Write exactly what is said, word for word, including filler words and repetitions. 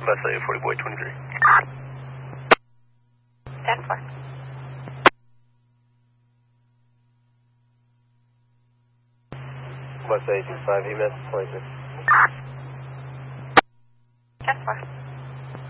Bus A forty boy twenty-three. ten four. Bus A two five, E M S twenty-six. ten four.